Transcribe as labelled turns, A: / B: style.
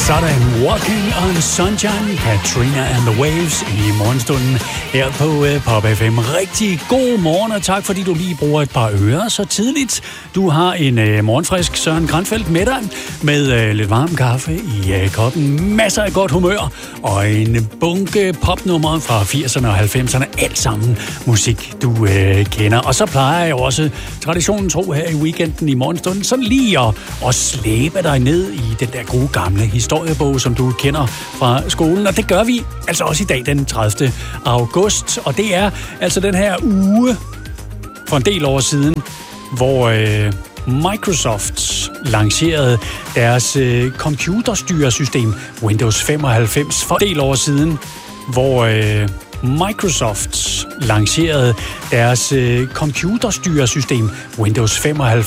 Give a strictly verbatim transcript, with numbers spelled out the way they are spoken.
A: Sådan, Walking on Sunshine, Katrina and the Waves i morgenstunden her på uh, Pop F M. Rigtig god morgen, og tak fordi du lige bruger et par ører så tidligt. Du har en uh, morgenfrisk Søren Granfeldt med dig, med uh, lidt varm kaffe i uh, koppen, masser af godt humør og en bunke popnumre fra firserne og halvfemserne. Alt sammen musik, du uh, kender. Og så plejer jeg også traditionen tro her i weekenden i morgenstunden sådan lige at, at slæbe dig ned i den der gode gamle historiebog, som du kender fra skolen. Og det gør vi altså også i dag, den tredivte august. Og det er altså den her uge for en del år siden, hvor øh, Microsoft lancerede deres øh, computerstyresystem Windows femoghalvfems. For en del år siden, hvor øh, Microsoft lancerede deres øh, computerstyresystem Windows femoghalvfems.